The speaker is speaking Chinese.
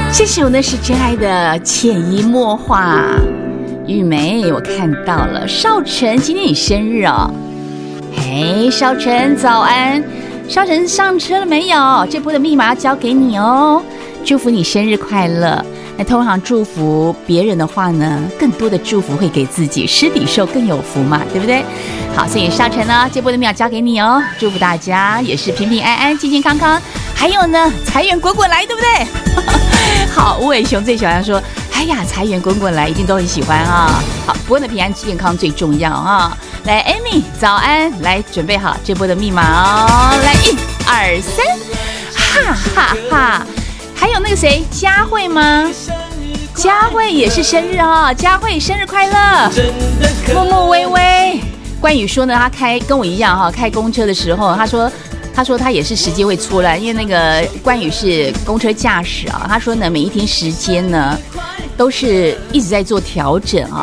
这首呢是真爱的潜移默化。玉梅，我看到了，少晨今天你生日哦。嘿，少晨早安。少晨上车了没有？这波的密码要交给你哦，祝福你生日快乐。那通常祝福别人的话呢，更多的祝福会给自己，施比受更有福嘛，对不对？好，所以少晨呢，这波的密码交给你哦，祝福大家也是平平安安、健健康康，还有呢，财源滚滚来，对不对？好，吴伟雄最喜欢说，哎呀，财源滚滚来，一定都很喜欢啊。好，不过呢，平安健康最重要啊。来 ，Amy， 早安，来准备好这波的密码哦。来，1、2、3，哈哈哈。还有那个谁，佳慧吗？佳慧也是生日啊、哦，佳慧生日快乐！默默微微，关羽说呢，他跟我一样哈、开公车的时候，他说他也是时间会错乱，因为那个关羽是公车驾驶啊，他说呢，每一天时间呢都是一直在做调整啊，